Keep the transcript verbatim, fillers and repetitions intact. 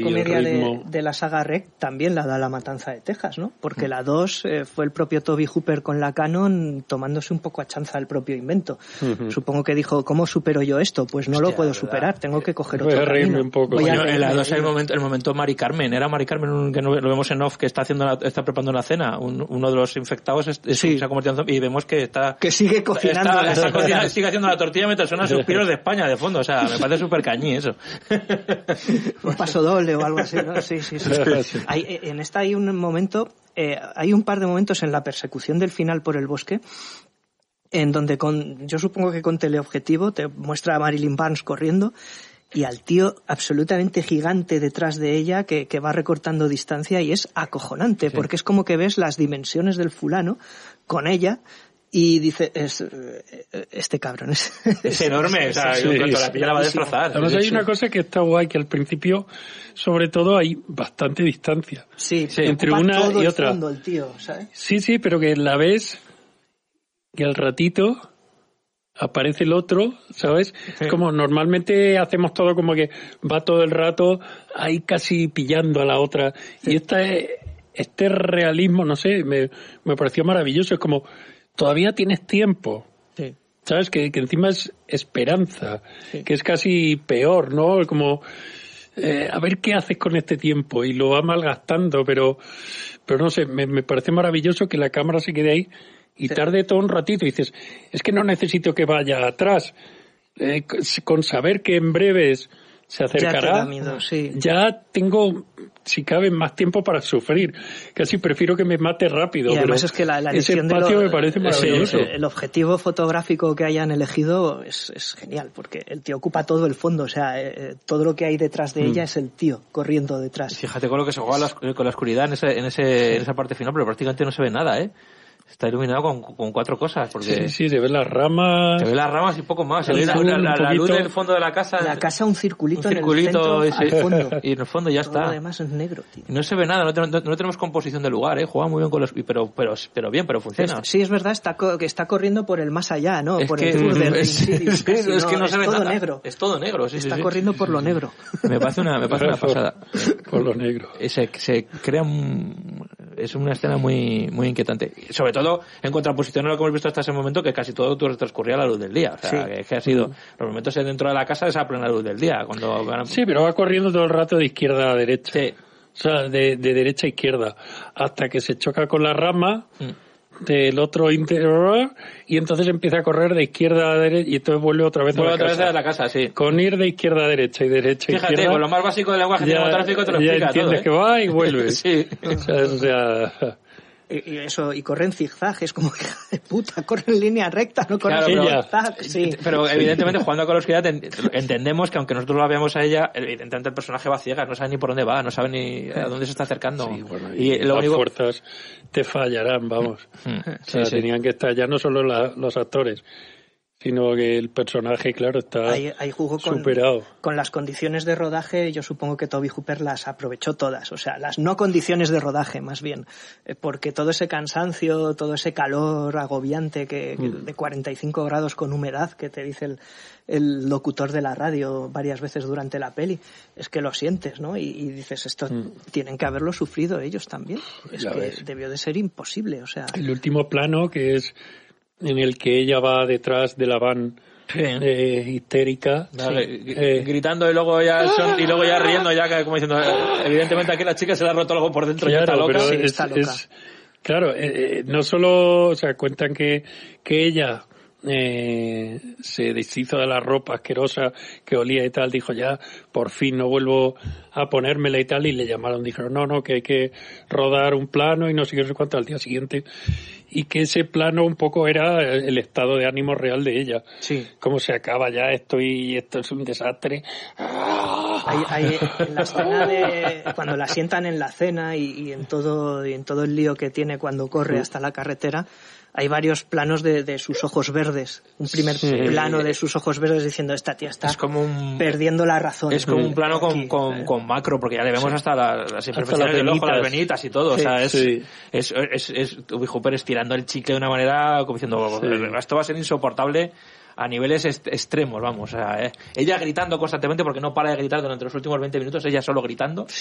comedia de, de la saga Rec también la da La Matanza de Texas, ¿no? Porque mm. la dos eh, fue el propio Toby Hooper con la Canon tomándose un poco a chanza el propio invento. Uh-huh. Supongo que dijo, ¿cómo supero yo esto? Pues no Hostia, lo puedo superar, tengo que coger Voy otro a reírme camino. un poco. Voy Bueno, a en la dos hay el momento, el momento Mari Carmen, era Mari Carmen que lo vemos en off que está haciendo la, está preparando la cena, un, uno de los infectados es, es, sí. se ha convertido en zombie y vemos que está que sigue cocinando está, está cocina, sigue haciendo la tortilla mientras suenan suspiros de España de fondo, o sea, me parece súper cañí eso. Un paso doble o algo así, ¿no? Sí, sí, sí. Hay, en esta hay un momento, eh, hay un par de momentos en la persecución del final por el bosque en donde con, yo supongo que con teleobjetivo te muestra a Marilyn Barnes corriendo y al tío absolutamente gigante detrás de ella que, que va recortando distancia y es acojonante, sí. porque es como que ves las dimensiones del fulano con ella y dice, es, este cabrón es... Es enorme, o sea, sí, cuando la pilla la va a destrozar. Además hay una cosa que está guay, que al principio, sobre todo, hay bastante distancia. Sí, sí. entre una todo y el otra. Fondo, el tío, ¿sabes? Sí, sí, pero que la ves y al ratito aparece el otro, ¿sabes? Sí. Como normalmente hacemos todo como que va todo el rato ahí casi pillando a la otra. Sí. Y esta, este realismo, no sé, me, me pareció maravilloso. Es como, todavía tienes tiempo. Sí. ¿Sabes? Que, que encima es esperanza, sí. que es casi peor, ¿no? Como, eh, a ver qué haces con este tiempo. Y lo va malgastando, pero, pero no sé, me, me parece maravilloso que la cámara se quede ahí y sí. tarde todo un ratito. Y dices, es que no necesito que vaya atrás. Eh, con saber que en breves se acercará, ya, te da miedo, sí. ya tengo, si cabe, más tiempo para sufrir. Casi prefiero que me mate rápido. Y además pero es que la, la ese espacio de lo, me parece maravilloso. El, el objetivo fotográfico que hayan elegido es, es genial, porque el tío ocupa todo el fondo. O sea, eh, todo lo que hay detrás de mm. ella es el tío corriendo detrás. Fíjate con lo que se juega la, con la oscuridad en, ese, en, ese, sí. en esa parte final, pero prácticamente no se ve nada, ¿eh? Está iluminado con, con cuatro cosas. Porque sí, sí, se ven las ramas. Se ven las ramas y poco más. Se ve la, la, la, la luz del fondo de la casa. La casa, un circulito, un circulito en el centro, y, al fondo. Y en el fondo ya todo está. Además es negro, tío. No se ve nada, no, no, no tenemos composición de lugar, ¿eh? Juega muy bien con los... Pero, pero, pero bien, pero funciona. Es, sí, es verdad, está, que está corriendo por el más allá, ¿no? Es por que, el tour del es, Insidious, es, es, es que no es se ve todo nada. negro. Es todo negro, sí, Está sí, corriendo sí. por lo negro. Me parece una, me parece una pasada. Por lo negro. Se, se crea un... Es una escena muy muy inquietante. Sobre todo en contraposición a lo que hemos visto hasta ese momento, que casi todo transcurría a la luz del día. O sea, sí. que, que ha sido... Los momentos dentro de la casa es a plena luz del día. Cuando van... Sí, pero va corriendo todo el rato de izquierda a derecha. Sí. O sea, de, de derecha a izquierda. Hasta que se choca con la rama mm. del otro interior y entonces empieza a correr de izquierda a derecha y entonces vuelve otra vez vuelve a la otra casa. vez a la casa, sí. Con ir de izquierda a derecha y derecha a Fíjate, izquierda. con lo más básico del lenguaje cinematográfico te lo explica ya entiendes todo, ¿eh? que va y vuelve. Sí. O sea, o sea... Y eso, y corre en zigzag, es como que, de puta, corre en línea recta, no corre claro, en pero, zigzag, sí. Pero evidentemente jugando con la oscuridad entendemos que aunque nosotros la veamos a ella, evidentemente el personaje va ciegas, no sabe ni por dónde va, no sabe ni a dónde se está acercando. Sí, bueno, y, y las lo único... fuerzas te fallarán, vamos. Sí, o sea, sí. tenían que estar ya no solo la, los actores, sino que el personaje, claro, está ahí, ahí jugó con, superado. Con las condiciones de rodaje, yo supongo que Toby Hooper las aprovechó todas, o sea, las no condiciones de rodaje, más bien, porque todo ese cansancio, todo ese calor agobiante que, que de cuarenta y cinco grados con humedad que te dice el, el locutor de la radio varias veces durante la peli, es que lo sientes, ¿no? Y, y dices, esto mm. tienen que haberlo sufrido ellos también, es ya que ves. Debió de ser imposible, o sea... El último plano, que es en el que ella va detrás de la van sí. eh, histérica, vale, sí. eh, gritando y luego ya son, y luego ya riendo, ya como diciendo, evidentemente aquí la chica se le ha roto algo por dentro, claro, ya está loca. Pero sí, es, está loca. Es, claro, eh, no solo, o sea, cuentan que, que ella eh, se deshizo de la ropa asquerosa que olía y tal, dijo ya, por fin no vuelvo a ponérmela y tal, y le llamaron, dijeron no, no, que hay que rodar un plano y no sé qué, no sé cuánto al día siguiente, y que ese plano un poco era el estado de ánimo real de ella. Sí. Cómo se acaba ya esto y esto es un desastre. Hay, hay, en la escena de cuando la sientan en la cena y, y en todo y en todo el lío que tiene cuando corre hasta la carretera, hay varios planos de, de sus ojos verdes. Un primer sí. plano de sus ojos verdes diciendo, esta tía está es como un, perdiendo la razón. Es como un plano con, aquí, con, con macro, porque ya le vemos sí. hasta la, las imperfecciones del ojo, las venitas y todo. Sí. O sea, es, sí. es, es, es, es Toby Hooper estirando el chicle de una manera como diciendo, sí. esto va a ser insoportable a niveles est- extremos, vamos. O sea, eh. Ella gritando constantemente porque no para de gritar durante los últimos veinte minutos, ella solo gritando.